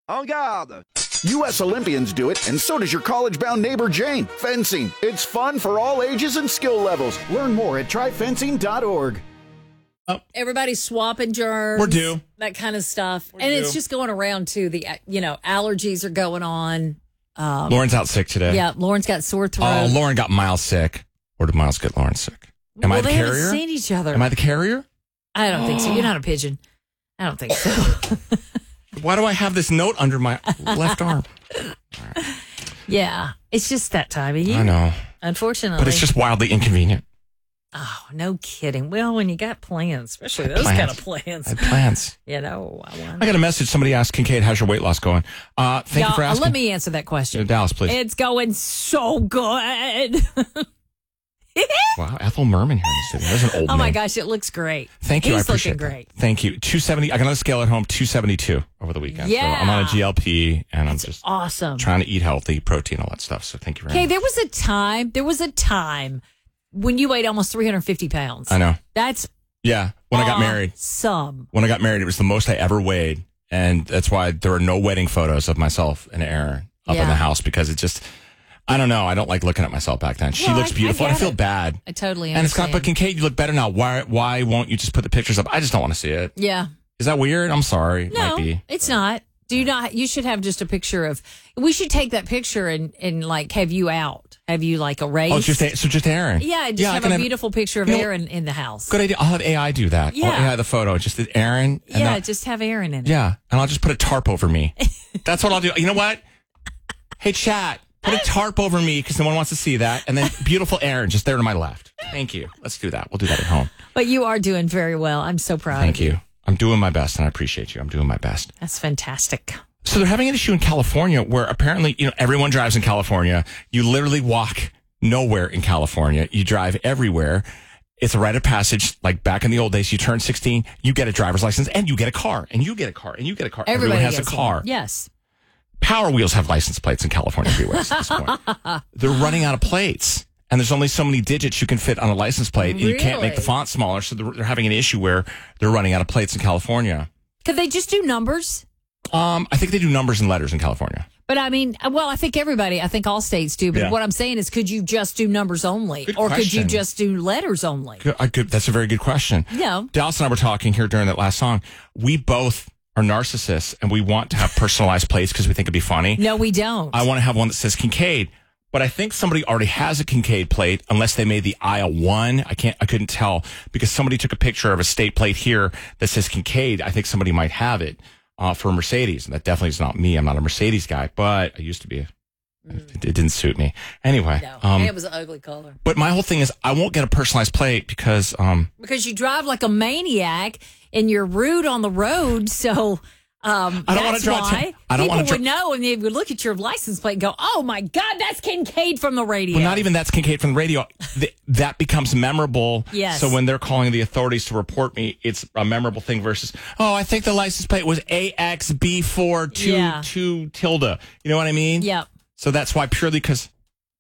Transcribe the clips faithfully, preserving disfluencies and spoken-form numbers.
En garde! U S Olympians do it, and so does your college-bound neighbor Jane. Fencing. It's fun for all ages and skill levels. Learn more at try fencing dot org. Oh. Everybody's swapping germs. We're due. That kind of stuff. We're and due. It's just going around, too. The, you know, allergies are going on. Um, Lauren's out sick today. Yeah, Lauren's got sore throat. Oh, Lauren got Miles sick. Or did Miles get Lauren sick? Am well, I the they carrier? haven't seen each other. Am I the carrier? I don't think so. You're not a pigeon. I don't think so. Why do I have this note under my left arm? Right. Yeah, it's just that time of year. I know. Unfortunately. But it's just wildly inconvenient. Oh, no kidding. Well, when you got plans, especially those plans. kind of plans. I had plans. You know, I, want I got a message. Somebody asked Kincaid, how's your weight loss going? Uh, thank yeah, you for asking. Let me answer that question. Yeah, Dallas, please. It's going so good. Wow, Ethel Merman here in the studio. That's an old Oh, my name. gosh, it looks great. Thank you. He's I appreciate looking that. great. Thank you. two seventy. I got on a scale at home, two seventy-two over the weekend. Yeah. So I'm on a G L P, and That's I'm just awesome. trying to eat healthy, protein, all that stuff. So thank you very Okay, much. there was a time, there was a time when you weighed almost three hundred fifty pounds. I know. That's Yeah, when I got married. Some. When I got married, it was the most I ever weighed. And that's why there are no wedding photos of myself and Erin up Yeah. in the house, because it just, I don't know. I don't like looking at myself back then. She Well, looks I- beautiful. I I, get feel it. bad. I totally And it's understand. got, but Kincaid, you look better now. Why Why won't you just put the pictures up? I just don't want to see it. Yeah. Is that weird? I'm sorry. It No, might be. it's not. Do you not? You should have just a picture of. We should take that picture and, and like have you out. Have you like erased? Oh, just so just Erin. Yeah, just I have can a beautiful picture of You know- Erin in the house. Good idea. I'll have A I do that. Yeah. I'll A I the photo. Just Erin. And Yeah, I'll- just have Erin in it. yeah. And I'll just put a tarp over me. That's what I'll do. You know what? Hey, chat. Put a tarp over me because no one wants to see that. And then beautiful Erin just there to my left. Thank you. Let's do that. We'll do that at home. But you are doing very well. I'm so proud Thank of you. you. I'm doing my best and I appreciate you. I'm doing my best. That's fantastic. So they're having an issue in California where apparently, you know, everyone drives in California. You literally walk nowhere in California. You drive everywhere. It's a rite of passage. Like back in the old days, you turn sixteen, you get a driver's license and you get a car and you get a car and you get a car. Everybody Everyone has gets a car. one. Yes. Power Wheels have license plates in California everywhere at this point. They're running out of plates. And there's only so many digits you can fit on a license plate. And you can't make the Really? font smaller. So they're, they're having an issue where they're running out of plates in California. Could they just do numbers? Um, I think they do numbers and letters in California. But I mean, well, I think everybody, I think all states do. But Yeah. what I'm saying is, could you just do numbers only? Good or could you question. just do letters only? Good, I could, that's a very good question. Yeah. Dallas and I were talking here during that last song. We both are narcissists and we want to have personalized plates because we think it'd be funny. No, we don't. I want to have one that says Kincaid, but I think somebody already has a Kincaid plate unless they made the aisle one. I can't, I couldn't tell because somebody took a picture of a state plate here that says Kincaid. I think somebody might have it uh, for Mercedes. And that definitely is not me. I'm not a Mercedes guy, but I used to be. It, it didn't suit me. Anyway. no, um, it was an ugly color. but my whole thing is I won't get a personalized plate because, um, Because you drive like a maniac and you're rude on the road. So um, I don't wanna that's draw why atten- I don't people wanna draw- would know and they would look at your license plate and go, oh, my God, that's Kincaid from the radio. well, not even that's Kincaid from the radio. Th- that becomes memorable. Yes. So when they're calling the authorities to report me, it's a memorable thing versus, oh, I think the license plate was A X B four two Yeah. two tilde. You know what I mean? Yep. So that's why purely because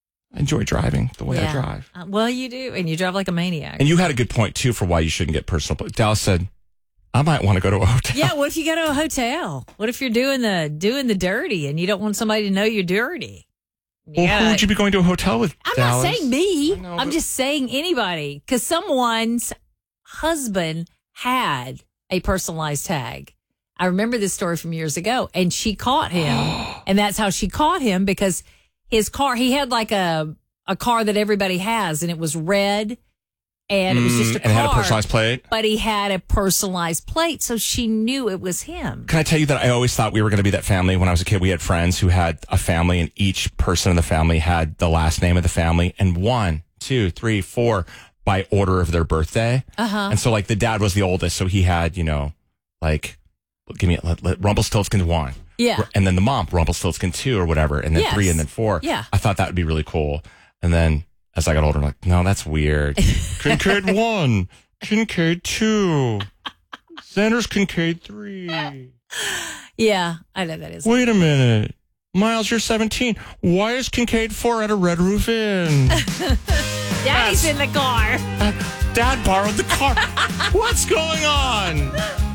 I enjoy driving the way I Yeah. drive. Uh, well, you do. And you drive like a maniac. And you had a good point, too, for why you shouldn't get personal. But Dallas said, I might want to go to a hotel. Yeah, what if you go to a hotel? What if you're doing the doing the dirty and you don't want somebody to know you're dirty? Well, Yeah. who would you be going to a hotel with, I'm Dallas? not saying me. I know, I'm but- just saying anybody. Because someone's husband had a personalized tag. I remember this story from years ago, and she caught him, and that's how she caught him because his car. He had like a a car that everybody has, and it was red, and it was just a Mm, and it car. had a personalized plate. But he had a personalized plate, so she knew it was him. Can I tell you that I always thought we were going to be that family? When I was a kid, we had friends who had a family, and each person in the family had the last name of the family, and one, two, three, four by order of their birthday. Uh-huh. And so, like, the dad was the oldest, so he had, you know, like, give me let, let, Rumpelstiltskin one. Yeah. And then the mom, Rumpelstiltskin two or whatever, and then Yes. three, and then four. Yeah. I thought that would be really cool. And then as I got older, I'm like, no, that's weird. Kincaid one, Kincaid two, Sanders Kincaid three. Yeah, I know that is. Wait a minute. Miles, you're seventeen. Why is Kincaid four at a Red Roof Inn? Daddy's in the car. Dad borrowed the car. What's going on?